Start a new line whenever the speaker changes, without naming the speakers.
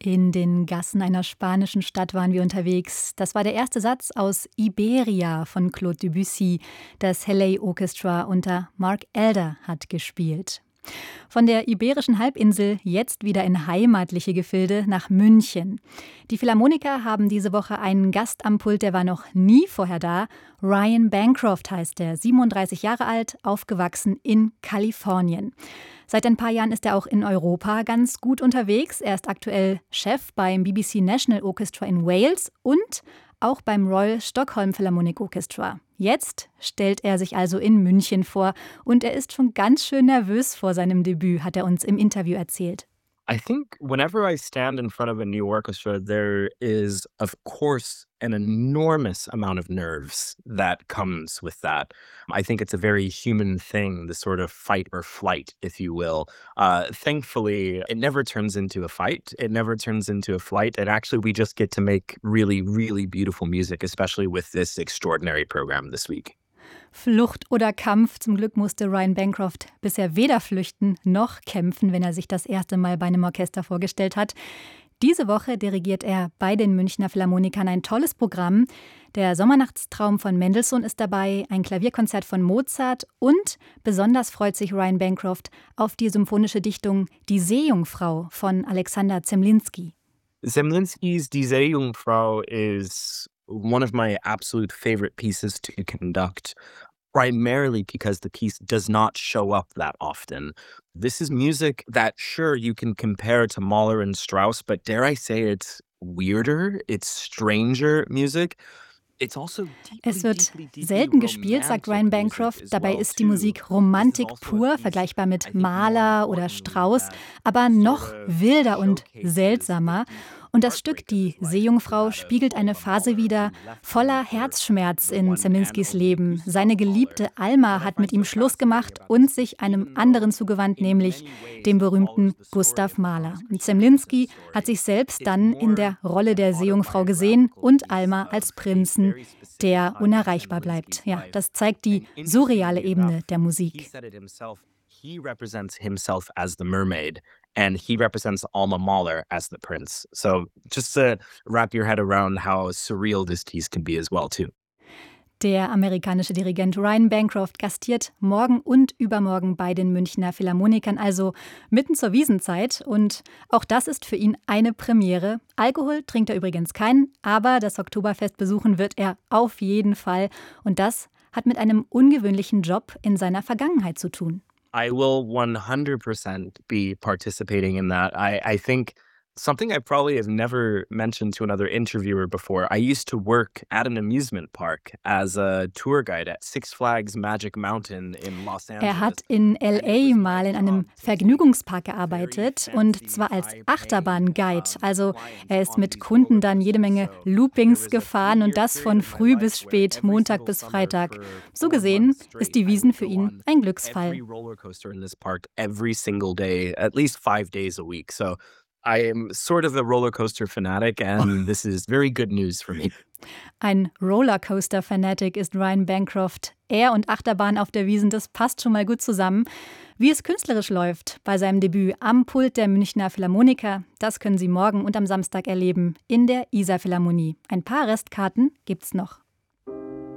In den Gassen einer spanischen Stadt waren wir unterwegs. Das war der erste Satz aus Iberia von Claude Debussy, das Halley Orchestra unter Mark Elder hat gespielt. Von der Iberischen Halbinsel jetzt wieder in heimatliche Gefilde nach München. Die Philharmoniker haben diese Woche einen Gast am Pult, der war noch nie vorher da. Ryan Bancroft heißt er, 37 Jahre alt, aufgewachsen in Kalifornien. Seit ein paar Jahren ist er auch in Europa ganz gut unterwegs. Er ist aktuell Chef beim BBC National Orchestra in Wales und auch beim Royal Stockholm Philharmonic Orchestra. Jetzt stellt er sich also in München vor und er ist schon ganz schön nervös vor seinem Debüt, hat er uns im Interview erzählt.
I think whenever I stand in front of a new orchestra, there is, of course, an enormous amount of nerves that comes with that. I think it's a very human thing, the sort of fight or flight, if you will. Thankfully, it never turns into a fight. It never turns into a flight. And actually, we just get to make really, really beautiful music, especially with this extraordinary program this week.
Flucht oder Kampf. Zum Glück musste Ryan Bancroft bisher weder flüchten noch kämpfen, wenn er sich das erste Mal bei einem Orchester vorgestellt hat. Diese Woche dirigiert er bei den Münchner Philharmonikern ein tolles Programm. Der Sommernachtstraum von Mendelssohn ist dabei, ein Klavierkonzert von Mozart und besonders freut sich Ryan Bancroft auf die symphonische Dichtung Die Seejungfrau von Alexander Zemlinsky.
Zemlinsky's Die Seejungfrau is one of my absolute favorite pieces to conduct, primarily because the piece does not show up that often. This is music that, sure, you can compare to Mahler and Strauss, but dare I say it's weirder, it's stranger music.
Es wird selten gespielt, sagt Ryan Bancroft. Dabei ist die Musik Romantik pur, vergleichbar mit Mahler oder Strauss, aber noch wilder und seltsamer. Und das Stück Die Seejungfrau spiegelt eine Phase wider voller Herzschmerz in Zemlinskys Leben. Seine Geliebte Alma hat mit ihm Schluss gemacht und sich einem anderen zugewandt, nämlich dem berühmten Gustav Mahler. Und Zemlinsky hat sich selbst dann in der Rolle der Seejungfrau gesehen und Alma als Prinzen, der unerreichbar bleibt. Ja, das zeigt die surreale Ebene der Musik.
He represents himself as the mermaid, and he represents Alma Mahler as the prince. So just to wrap your head around how surreal this piece can be as well, too.
Der amerikanische Dirigent Ryan Bancroft gastiert morgen und übermorgen bei den Münchner Philharmonikern, also mitten zur Wiesnzeit. Und auch das ist für ihn eine Premiere. Alkohol trinkt er übrigens keinen, aber das Oktoberfest besuchen wird er auf jeden Fall. Und das hat mit einem ungewöhnlichen Job in seiner Vergangenheit zu tun.
I will 100% be participating in that. I think something I probably have never mentioned to another interviewer before. I used to work at an amusement park as a tour guide at Six Flags Magic Mountain in Los Angeles.
Er hat in L.A. mal in einem Vergnügungspark gearbeitet und zwar als Achterbahnguide. Also er ist mit Kunden dann jede Menge Loopings gefahren und das von früh bis spät, Montag bis Freitag. So gesehen ist die Wiesn für ihn ein Glücksfall.
Every single day, at least 5 days a week. So I am sort of a rollercoaster fanatic and this is very good news for me.
Ein Rollercoaster-Fanatic ist Ryan Bancroft. Er und Achterbahn auf der Wiesn, das passt schon mal gut zusammen. Wie es künstlerisch läuft bei seinem Debüt am Pult der Münchner Philharmoniker, das können Sie morgen und am Samstag erleben in der Isar Philharmonie. Ein paar Restkarten gibt's noch.